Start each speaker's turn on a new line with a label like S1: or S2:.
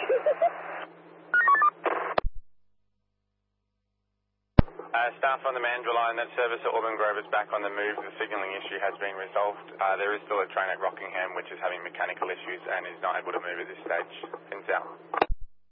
S1: Staff on the Mandurah line, that service at Auburn Grove is back on the move. The signalling issue has been resolved. There is still a train at Rockingham which is having mechanical issues and is not able to move at this stage. Fins out.